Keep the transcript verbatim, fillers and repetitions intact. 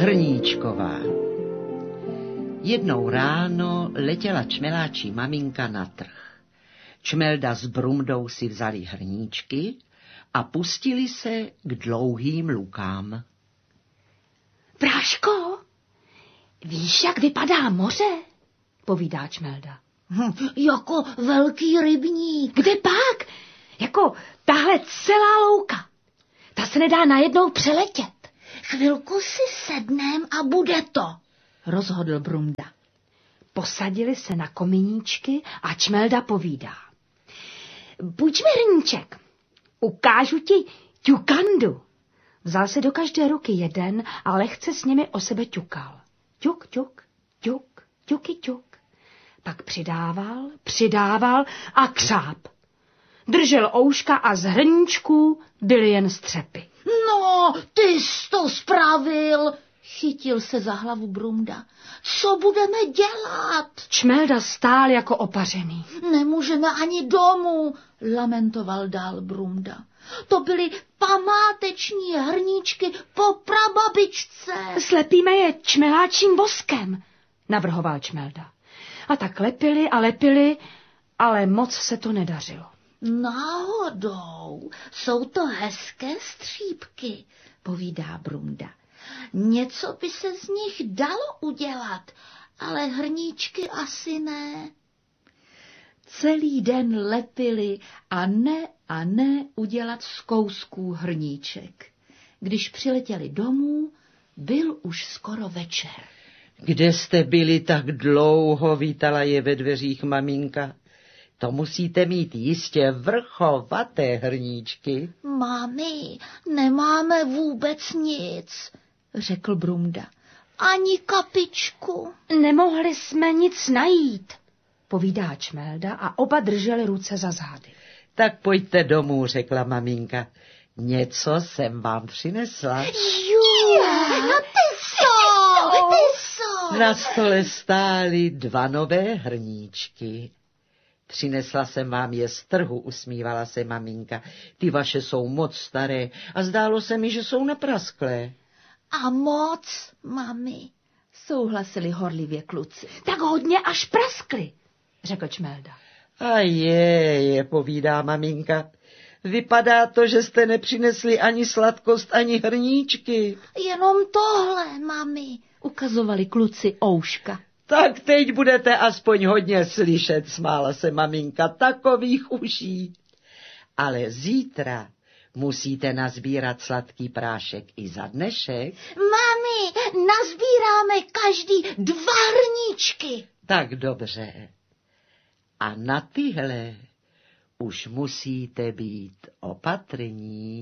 Hrníčková. Jednou ráno letěla čmeláčí maminka na trh. Čmelda s Brumdou si vzali hrníčky a pustili se k dlouhým lukám. Práško, víš, jak vypadá moře? Povídá Čmelda. Hm, jako velký rybník. Kde pak? Jako tahle celá louka. Ta se nedá najednou přeletět. Chvilku si sednem a bude to, rozhodl Brumda. Posadili se na kominíčky a Čmelda povídá. Půjč mi hrníček, ukážu ti ťukandu. Vzal se do každé ruky jeden a lehce s nimi o sebe ťukal. Ťuk, ťuk, ťuk, ťuky, ťuk. Pak přidával, přidával a křáp. Držel ouška a z hrníčků byly jen střepy. No, ty jsi to spravil, chytil se za hlavu Brumda. Co budeme dělat? Čmelda stál jako opařený. Nemůžeme ani domů, lamentoval dál Brumda. To byly památeční hrníčky po prababičce. Slepíme je čmeláčím voskem, navrhoval Čmelda. A tak lepili a lepili, ale moc se to nedařilo. Náhodou, jsou to hezké střípky, povídá Brumda. Něco by se z nich dalo udělat, ale hrníčky asi ne. Celý den lepili a ne a ne udělat z kousků hrníček. Když přiletěli domů, byl už skoro večer. Kde jste byli tak dlouho, vítala je ve dveřích maminka. To musíte mít jistě vrchovaté hrníčky. Mami, nemáme vůbec nic, řekl Brumda. Ani kapičku. Nemohli jsme nic najít, povídá Čmelda a oba drželi ruce za zády. Tak pojďte domů, řekla maminka. Něco jsem vám přinesla. Jo, no ty co, ty co. Na stole stály dva nové hrníčky. Přinesla jsem vám je z trhu, usmívala se maminka. Ty vaše jsou moc staré a zdálo se mi, že jsou naprasklé. A moc, mami, souhlasili horlivě kluci. Tak hodně až praskly, řekl Čmelda. A je, je, povídá maminka. Vypadá to, že jste nepřinesli ani sladkost, ani hrníčky. Jenom tohle, mami, ukazovali kluci ouška. Tak teď budete aspoň hodně slyšet, smála se maminka, takových uší. Ale zítra musíte nazbírat sladký prášek i za dnešek. Mami, nazbíráme každý dva hrníčky. Tak dobře. A na tyhle už musíte být opatrní.